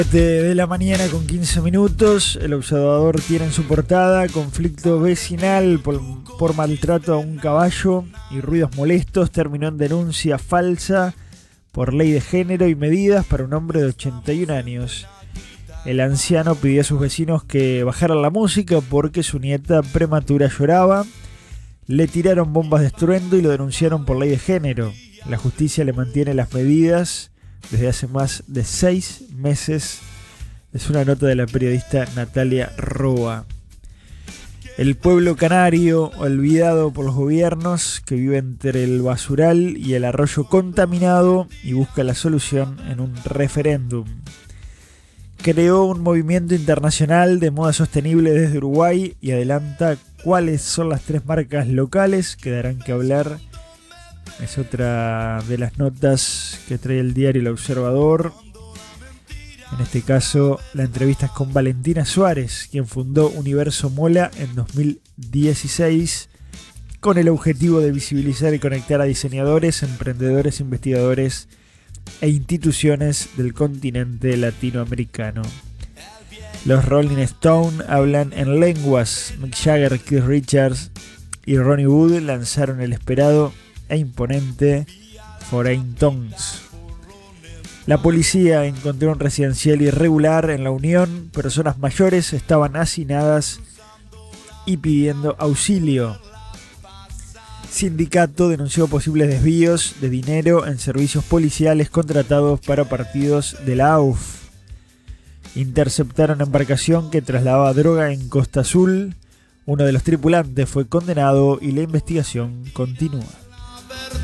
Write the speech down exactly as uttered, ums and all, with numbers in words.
De la mañana con quince minutos, El Observador tiene en su portada: conflicto vecinal por, por maltrato a un caballo y ruidos molestos terminó en denuncia falsa por ley de género y medidas para un hombre de ochenta y un años. El anciano pidió a sus vecinos que bajaran la música porque su nieta prematura lloraba. Le tiraron bombas de estruendo y lo denunciaron por ley de género. La justicia le mantiene las medidas desde hace más de seis meses. Es una nota de la periodista Natalia Roa. El pueblo canario, olvidado por los gobiernos, que vive entre el basural y el arroyo contaminado y busca la solución en un referéndum. Creó un movimiento internacional de moda sostenible desde Uruguay y adelanta cuáles son las tres marcas locales que darán que hablar. Es otra de las notas que trae el diario El Observador. En este caso, la entrevista es con Valentina Suárez, quien fundó Universo Mola en dos mil dieciséis con el objetivo de visibilizar y conectar a diseñadores, emprendedores, investigadores e instituciones del continente latinoamericano. Los Rolling Stones hablan en lenguas. Mick Jagger, Keith Richards y Ronnie Wood lanzaron el esperado e imponente Foreign Tongues. La policía encontró un residencial irregular en La Unión. Personas mayores estaban hacinadas y pidiendo auxilio. Sindicato denunció posibles desvíos de dinero en servicios policiales contratados para partidos de la A U F. Interceptaron embarcación que trasladaba droga en Costa Azul. Uno de los tripulantes fue condenado y la investigación continúa.